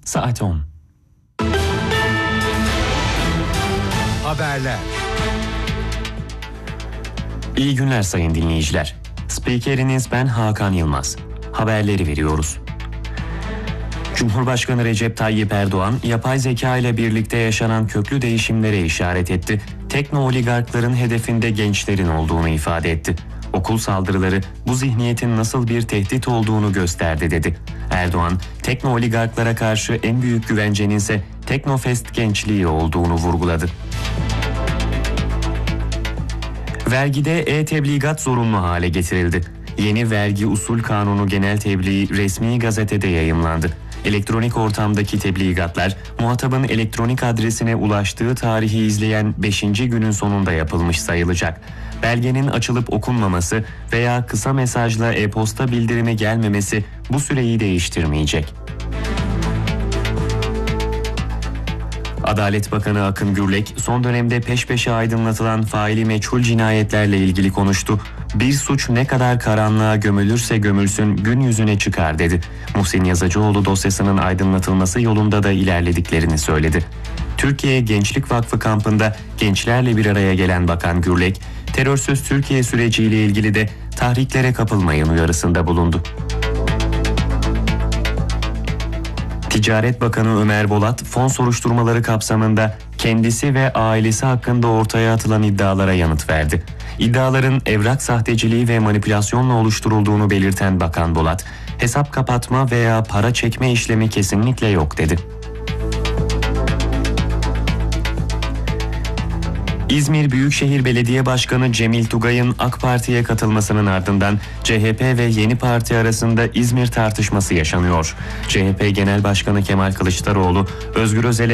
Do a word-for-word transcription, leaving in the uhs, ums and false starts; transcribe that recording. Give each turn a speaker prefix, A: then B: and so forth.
A: Saat on.
B: Haberler.
A: İyi günler sayın dinleyiciler. Spikeriniz ben Hakan Yılmaz. Haberleri veriyoruz. Cumhurbaşkanı Recep Tayyip Erdoğan, yapay zeka ile birlikte yaşanan köklü değişimlere işaret etti. Tekno-oligarkların hedefinde gençlerin olduğunu ifade etti. Okul saldırıları bu zihniyetin nasıl bir tehdit olduğunu gösterdi dedi. Erdoğan, tekno-oligarklara karşı en büyük güvencenin ise Teknofest gençliği olduğunu vurguladı. Vergide e-tebligat zorunlu hale getirildi. Yeni vergi usul kanunu genel tebliği resmi gazetede yayımlandı. Elektronik ortamdaki tebligatlar muhatabın elektronik adresine ulaştığı tarihi izleyen beşinci günün sonunda yapılmış sayılacak. Belgenin açılıp okunmaması veya kısa mesajla e-posta bildirimi gelmemesi bu süreyi değiştirmeyecek. Adalet Bakanı Akın Gürlek, son dönemde peş peşe aydınlatılan faili meçhul cinayetlerle ilgili konuştu. Bir suç ne kadar karanlığa gömülürse gömülsün gün yüzüne çıkar dedi. Muhsin Yazıcıoğlu dosyasının aydınlatılması yolunda da ilerlediklerini söyledi. Türkiye Gençlik Vakfı kampında gençlerle bir araya gelen Bakan Gürlek, terörsüz Türkiye süreciyle ilgili de tahriklere kapılmayın uyarısında bulundu. Ticaret Bakanı Ömer Bolat, fon soruşturmaları kapsamında kendisi ve ailesi hakkında ortaya atılan iddialara yanıt verdi. İddiaların evrak sahteciliği ve manipülasyonla oluşturulduğunu belirten Bakan Bolat, hesap kapatma veya para çekme işlemi kesinlikle yok dedi. İzmir Büyükşehir Belediye Başkanı Cemil Tugay'ın AK Parti'ye katılmasının ardından C H P ve Yeni Parti arasında İzmir tartışması yaşanıyor. C H P Genel Başkanı Kemal Kılıçdaroğlu, Özgür Özel'e